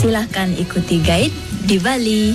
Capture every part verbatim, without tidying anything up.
Silahkan ikuti guide di Bali.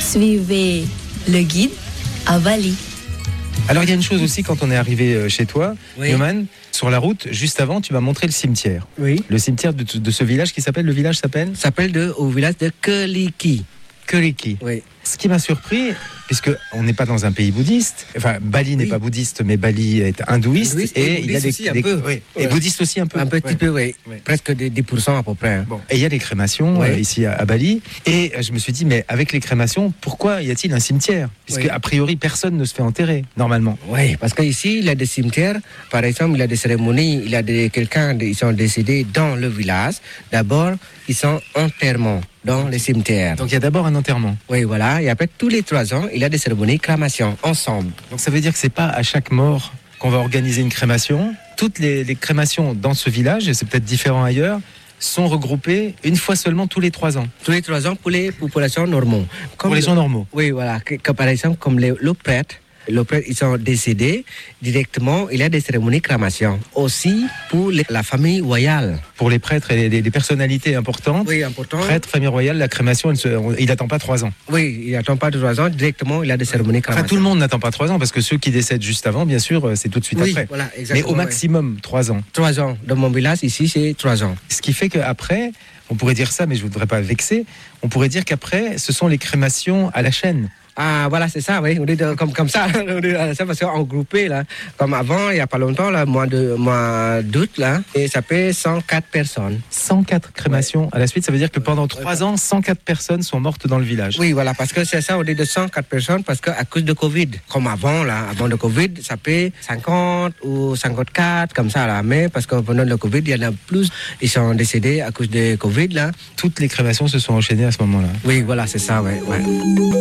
Suivez le guide à Bali. Alors il y a une chose aussi quand on est arrivé chez toi, Oui. Yoman, sur la route, juste avant, tu m'as montré le cimetière. Oui. Le cimetière de, de ce village qui s'appelle, le village s'appelle Ça s'appelle de, au village de Keliki. Keliki. Oui. Ce qui m'a surpris, puisque on n'est pas dans un pays bouddhiste, enfin Bali n'est Oui. pas bouddhiste, mais Bali est hindouiste, Hindouiste et et il y a des, bouddhiste aussi, des- un peu. oui, et Ouais. bouddhiste aussi un peu. Un petit Ouais. peu, oui. Ouais. Presque des dix pour cent à peu près. hein. Bon. Et il y a les crémations Ouais. euh, ici à, à Bali, et euh, je me suis dit, mais avec les crémations, pourquoi y a-t-il un cimetière? Puisque Oui. a priori personne ne se fait enterrer normalement. Oui, parce qu'ici, il y a des cimetières. Par exemple, il y a des cérémonies, il y a des, quelqu'un, ils sont décédés dans le village. D'abord, ils sont enterrement dans les cimetières. Donc il y a d'abord un enterrement. Oui, voilà. Et après, tous les trois ans, il y a des cérémonies crémation ensemble. Donc ça veut dire que c'est pas à chaque mort qu'on va organiser une crémation. Toutes les, les crémations dans ce village, et c'est peut-être différent ailleurs, sont regroupées une fois seulement tous les trois ans. Tous les trois ans pour les populations normaux. Comme Pour les le- gens normaux. Oui, voilà. Que, que par exemple, comme les, le prêtre, le prêtre, ils sont décédés directement, il y a des cérémonies crémation. Aussi pour les- la famille royale. Pour les prêtres et les, les personnalités importantes, Oui, important. prêtre, famille royale, la crémation, elle se- on- il n'attend pas trois ans. Oui, il n'attend pas de trois ans, directement, il y a des cérémonies crémation. Enfin, tout le monde n'attend pas trois ans, parce que ceux qui décèdent juste avant, bien sûr, euh, c'est tout de suite Oui, après. voilà, Mais exactement. au maximum, trois ans. Trois ans. Dans mon village, ici, c'est trois ans. Ce qui fait qu'après, on pourrait dire ça, mais je ne voudrais pas vexer, on pourrait dire qu'après, ce sont les crémations à la chaîne. Ah, voilà, c'est ça, oui. On est de- comme, comme ça, on est à ça parce qu'en groupé, là, comme avant, il n'y a pas longtemps, là, mois de, mois d'août, là, et ça fait cent quatre personnes. cent quatre crémations à la suite, ça veut dire que pendant trois ans, cent quatre personnes sont mortes dans le village. Oui, voilà, parce que c'est ça, on est de cent quatre personnes, parce qu'à cause de Covid, comme avant, là, avant le Covid, ça fait cinquante ou cinquante-quatre, comme ça, là. Mais parce que pendant le Covid, il y en a plus, ils sont décédés à cause de Covid, là. Toutes les crémations se sont enchaînées à ce moment-là. Oui, voilà, c'est ça, ouais, ouais.